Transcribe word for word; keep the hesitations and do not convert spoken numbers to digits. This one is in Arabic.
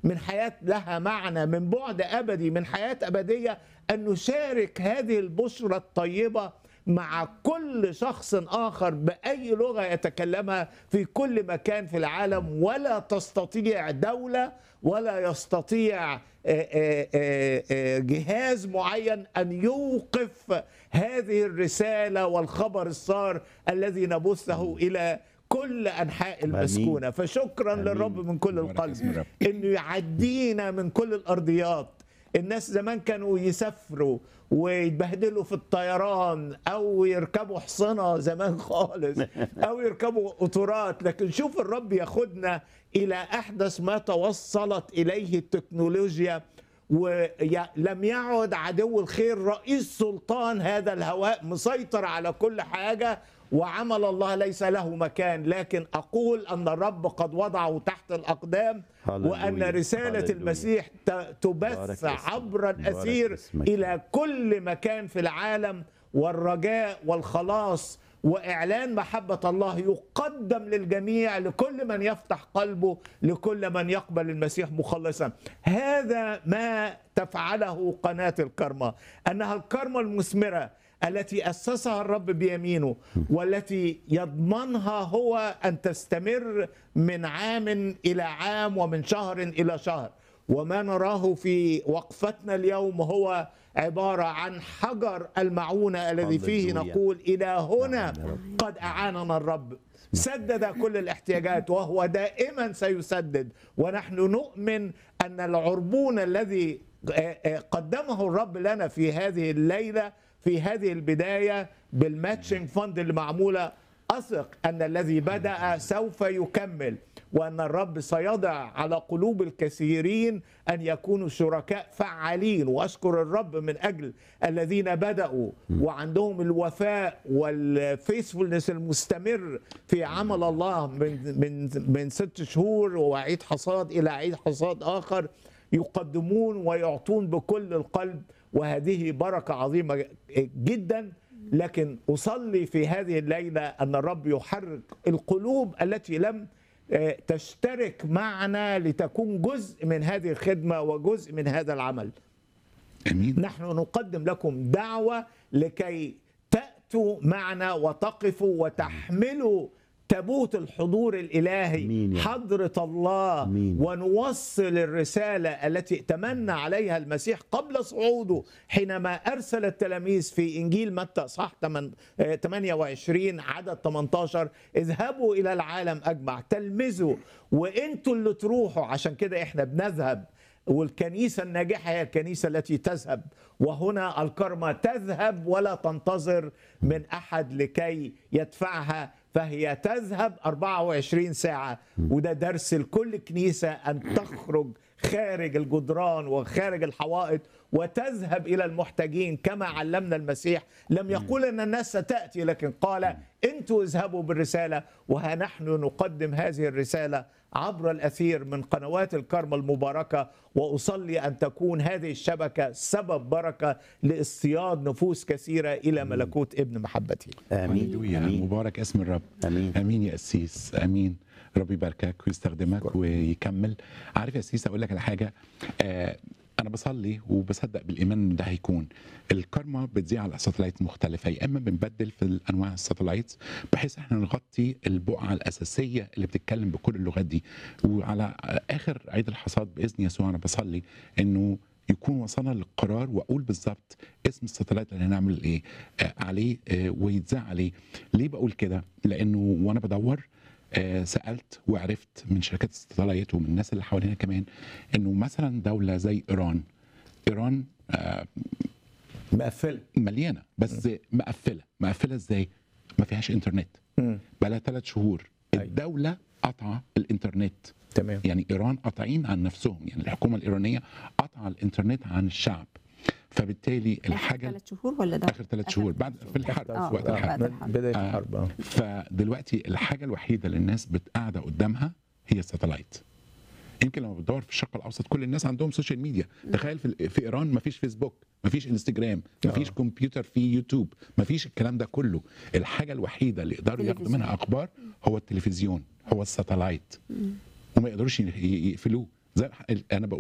من حياة لها معنى، من بعد أبدي، من حياة أبدية، أن نشارك هذه البشرى الطيبة مع كل شخص آخر بأي لغة يتكلمها في كل مكان في العالم. ولا تستطيع دولة ولا يستطيع جهاز معين أن يوقف هذه الرسالة والخبر السار الذي نبثه إلى كل أنحاء المسكونة. فشكرا أمين. للرب من كل القلب إنه يعدينا من كل الأرضيات. الناس زمان كانوا يسافروا ويتبهدلوا في الطيران أو يركبوا حصنة زمان خالص أو يركبوا قطارات، لكن شوف الرب ياخدنا إلى أحدث ما توصلت إليه التكنولوجيا، ولم يعد عدو الخير رئيس سلطان هذا الهواء مسيطر على كل حاجة، وعمل الله ليس له مكان. لكن أقول أن الرب قد وضعه تحت الأقدام، وأن رسالة المسيح تبث عبر الأثير إلى كل مكان في العالم، والرجاء والخلاص وإعلان محبة الله يقدم للجميع، لكل من يفتح قلبه، لكل من يقبل المسيح مخلصا. هذا ما تفعله قناة الكرمة، أنها الكرمة المثمرة التي أسسها الرب بيمينه، والتي يضمنها هو أن تستمر من عام إلى عام ومن شهر إلى شهر. وما نراه في وقفتنا اليوم هو عبارة عن حجر المعونة الذي فيه نقول إلى هنا قد أعاننا الرب، سدد كل الاحتياجات وهو دائما سيسدد. ونحن نؤمن أن العربون الذي قدمه الرب لنا في هذه الليلة، في هذه البداية بالماتشنج فند اللي معمولة، أثق أن الذي بدأ سوف يكمل، وأن الرب سيضع على قلوب الكثيرين أن يكونوا شركاء فعالين. وأشكر الرب من أجل الذين بدأوا وعندهم الوفاء والفيسفولنس المستمر في عمل الله من من من ست شهور وعيد حصاد إلى عيد حصاد آخر، يقدمون ويعطون بكل القلب، وهذه بركة عظيمة جدا. لكن أصلي في هذه الليلة أن الرب يحرك القلوب التي لم تشترك معنا لتكون جزء من هذه الخدمة وجزء من هذا العمل. أمين. نحن نقدم لكم دعوة لكي تأتوا معنا وتقفوا وتحملوا تابوت الحضور الإلهي، حضرة الله، أمين. ونوصل الرسالة التي ائتمنى عليها المسيح قبل صعوده حينما أرسل التلاميذ في إنجيل متى صح ثمانية وعشرين عدد ثمانية عشر: اذهبوا إلى العالم أجمع تلمذوا، وإنتوا اللي تروحوا. عشان كده إحنا بنذهب، والكنيسة الناجحة هي الكنيسة التي تذهب. وهنا الكرمة تذهب ولا تنتظر من أحد لكي يدفعها، فهي تذهب أربعة وعشرين ساعة. وده درس لكل كنيسة، أن تخرج خارج الجدران وخارج الحوائط وتذهب إلى المحتاجين كما علمنا المسيح. لم يقول أن الناس ستأتي، لكن قال أنتوا اذهبوا بالرسالة. وها نحن نقدم هذه الرسالة عبر الأثير من قنوات الكرمة المباركة، وأصلي أن تكون هذه الشبكة سبب بركة لاصطياد نفوس كثيرة إلى ملكوت ابن محبته. آمين. آمين. مبارك اسم الرب. آمين. آمين يا أسيس. آمين. ربي يباركك ويستخدمك ويكمل. عارف يا أسيس، أقول لك على حاجة، آه أنا بصلي وبصدق بالإيمان إن ده هيكون. الكرمة بتذيع على ساتلايت مختلفة، يا إما بنبدل في أنواع الساتلايتس بحيث إحنا نغطي البقعة الأساسية اللي بتتكلم بكل اللغات دي. وعلى آخر عيد الحصاد بإذن يسوع أنا بصلي إنه يكون وصلنا للقرار، واقول بالظبط اسم الساتلايت اللي هنعمل ايه آه عليه آه ويتذاع عليه. ليه بقول كده؟ لانه وانا بدور آه سالت وعرفت من شركات الساتلايت ومن الناس اللي حوالينا كمان انه مثلا دوله زي ايران ايران آه مقفله مليانه، بس مقفله مقفله ازاي؟ ما فيهاش انترنت بقى لها ثلاث شهور. الدوله قطعه الانترنت. تمام. يعني ايران قاطعين عن نفسهم، يعني الحكومه الايرانيه قطع الانترنت عن الشعب. فبالتالي الحاجه ثلاث شهور ولا ده اخر ثلاث شهور بعد في الحرب آه. وقت الحرب بدايه الحرب. آه. فدلوقتي الحاجه الوحيده اللي الناس قاعده قدامها هي الساتلايت. يمكن لما بتدور في الشرق الاوسط كل الناس عندهم سوشيال ميديا. تخيل في, في ايران ما فيش فيسبوك، ما فيش انستجرام، ما فيش كمبيوتر في يوتيوب، ما فيش الكلام ده كله. الحاجه الوحيده اللي يقدروا ياخدوا منها اخبار هو التلفزيون، هو الساتلايت، وما يقدروش يقفلوه. زي انا بقول